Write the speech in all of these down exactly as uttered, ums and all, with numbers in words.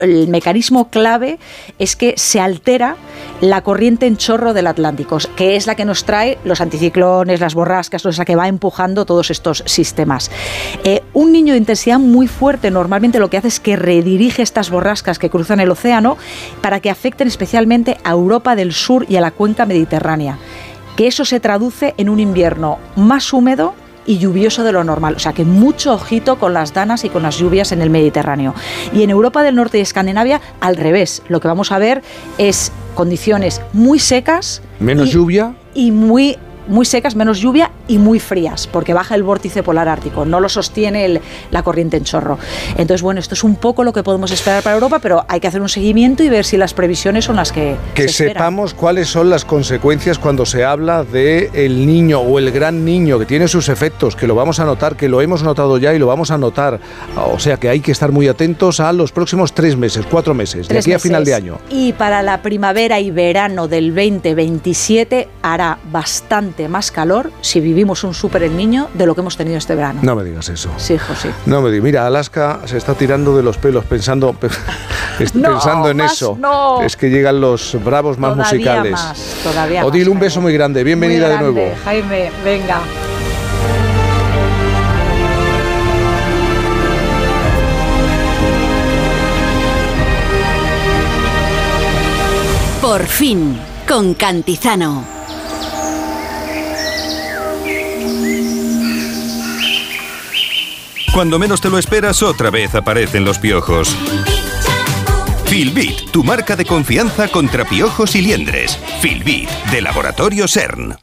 el mecanismo clave es que se altera la corriente en chorro del Atlántico, que es la que nos trae los anticiclones, las borrascas, la que va empujando todos estos sistemas. Eh, un niño de intensidad muy fuerte normalmente lo que hace es que redirige estas borrascas que cruzan el océano para que afecten especialmente a Europa del Sur y a la cuenca mediterránea. Que eso se traduce en un invierno más húmedo y lluvioso de lo normal, o sea que mucho ojito con las danas y con las lluvias en el Mediterráneo. Y en Europa del Norte y Escandinavia, al revés, lo que vamos a ver es condiciones muy secas, menos y, lluvia y muy muy secas, menos lluvia y muy frías, porque baja el vórtice polar ártico, no lo sostiene el, la corriente en chorro. Entonces, bueno, esto es un poco lo que podemos esperar para Europa, pero hay que hacer un seguimiento y ver si las previsiones son las que Que se sepamos cuáles son las consecuencias cuando se habla de el niño o el gran niño, que tiene sus efectos, que lo vamos a notar, que lo hemos notado ya y lo vamos a notar. O sea que hay que estar muy atentos a los próximos tres meses, cuatro meses, de aquí a final de año. Y para la primavera y verano del veinte veintisiete hará bastante más calor si vivimos un súper El Niño de lo que hemos tenido este verano. No me digas eso. Sí, hijo, sí. No me digas. Mira, Alaska se está tirando de los pelos pensando, no, pensando en más, eso. No. Es que llegan los bravos más todavía musicales. Más, todavía Odile, más, un beso muy grande. Bienvenida muy grande, de nuevo. Jaime, venga. Por fin, con Cantizano. Cuando menos te lo esperas, otra vez aparecen los piojos. Filbit, tu marca de confianza contra piojos y liendres. Filbit, de Laboratorio CERN.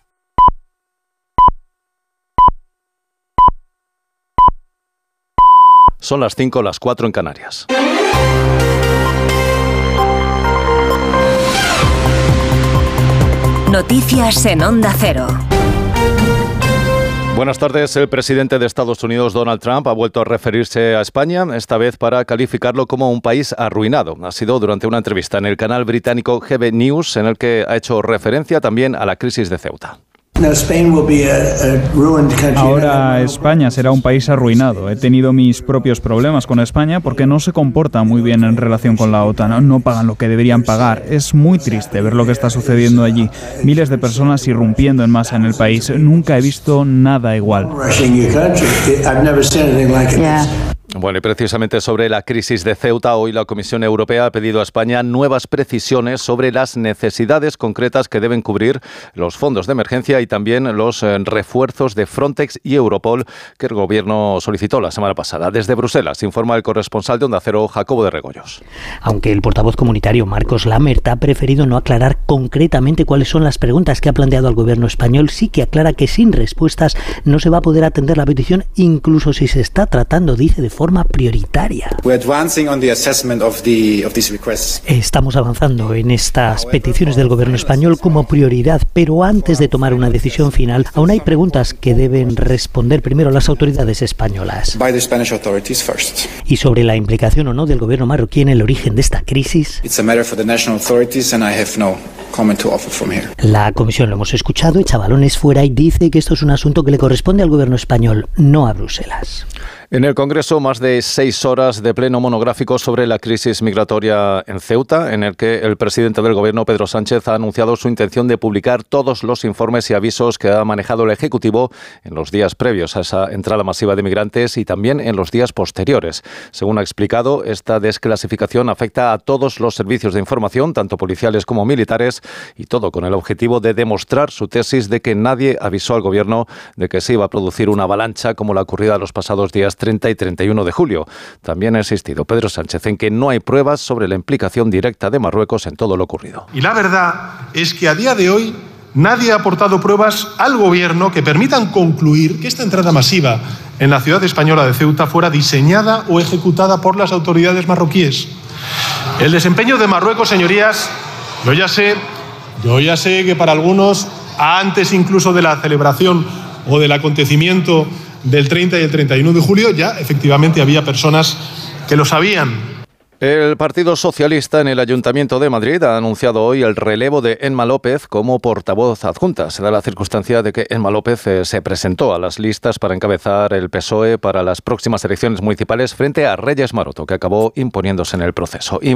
Son las cinco, las cuatro en Canarias. Noticias en Onda Cero. Buenas tardes. El presidente de Estados Unidos, Donald Trump, ha vuelto a referirse a España, esta vez para calificarlo como un país arruinado. Ha sido durante una entrevista en el canal británico G B News, en el que ha hecho referencia también a la crisis de Ceuta. Ahora España será un país arruinado. He tenido mis propios problemas con España porque no se comporta muy bien en relación con la OTAN. No pagan lo que deberían pagar. Es muy triste ver lo que está sucediendo allí. Miles de personas irrumpiendo en masa en el país. Nunca he visto nada igual. Bueno, y precisamente sobre la crisis de Ceuta, hoy la Comisión Europea ha pedido a España nuevas precisiones sobre las necesidades concretas que deben cubrir los fondos de emergencia y también los eh, refuerzos de Frontex y Europol que el Gobierno solicitó la semana pasada. Desde Bruselas informa el corresponsal de Onda Cero, Jacobo de Regoyos. Aunque el portavoz comunitario Marcos Lamert ha preferido no aclarar concretamente cuáles son las preguntas que ha planteado al Gobierno español, sí que aclara que sin respuestas no se va a poder atender la petición, incluso si se está tratando, dice, de forma prioritaria. Estamos avanzando en estas peticiones del Gobierno español como prioridad, pero antes de tomar una decisión final, aún hay preguntas que deben responder primero las autoridades españolas. Y sobre la implicación o no del Gobierno marroquí en el origen de esta crisis, la Comisión, lo hemos escuchado, echa balones fuera y dice que esto es un asunto que le corresponde al Gobierno español, no a Bruselas. En el Congreso, más de seis horas de pleno monográfico sobre la crisis migratoria en Ceuta, en el que el presidente del Gobierno, Pedro Sánchez, ha anunciado su intención de publicar todos los informes y avisos que ha manejado el Ejecutivo en los días previos a esa entrada masiva de migrantes y también en los días posteriores. Según ha explicado, esta desclasificación afecta a todos los servicios de información, tanto policiales como militares, y todo con el objetivo de demostrar su tesis de que nadie avisó al Gobierno de que se iba a producir una avalancha como la ocurrida los pasados días treinta y treinta y uno de julio. También ha insistido Pedro Sánchez en que no hay pruebas sobre la implicación directa de Marruecos en todo lo ocurrido. Y la verdad es que a día de hoy nadie ha aportado pruebas al Gobierno que permitan concluir que esta entrada masiva en la ciudad española de Ceuta fuera diseñada o ejecutada por las autoridades marroquíes. El desempeño de Marruecos, señorías, yo ya sé, yo ya sé que para algunos, antes incluso de la celebración o del acontecimiento del treinta y el treinta y uno de julio, ya efectivamente había personas que lo sabían. El Partido Socialista en el Ayuntamiento de Madrid ha anunciado hoy el relevo de Emma López como portavoz adjunta. Se da la circunstancia de que Emma López eh, se presentó a las listas para encabezar el P S O E para las próximas elecciones municipales frente a Reyes Maroto, que acabó imponiéndose en el proceso.